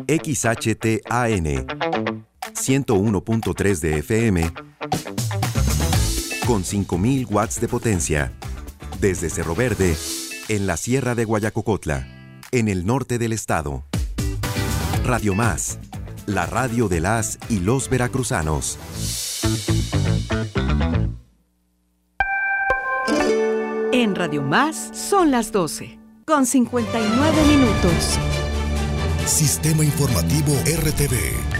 XHTAN 101.3 de FM con 5.000 watts de potencia. Desde Cerro Verde, en la Sierra de Guayacocotla, en el norte del estado. Radio Más, la radio de las y los veracruzanos. En Radio Más son las 12, con 59 minutos. Sistema Informativo RTV.